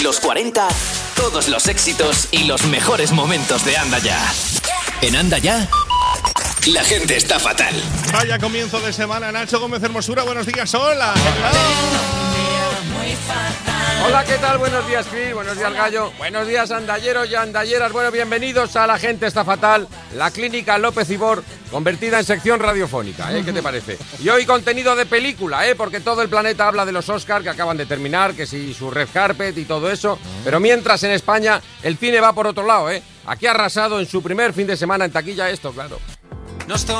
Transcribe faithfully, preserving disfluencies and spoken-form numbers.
Los cuarenta, todos los éxitos y los mejores momentos de Anda Ya. En Anda Ya, la gente está fatal. Vaya comienzo de semana, Nacho Gómez Hermosura, buenos días, hola. Hola, ¿qué tal? Buenos días, Chris, buenos días, Gallo, buenos días, andalleros y andalleras. Bueno, bienvenidos a La Gente Está Fatal, la clínica López Ibor, convertida en sección radiofónica, ¿eh? ¿Qué te parece? Y hoy contenido de película, ¿eh? Porque todo el planeta habla de los Oscars que acaban de terminar, que si su red carpet y todo eso. Pero mientras en España el cine va por otro lado, ¿eh? Aquí ha arrasado en su primer fin de semana en taquilla esto, claro. Nos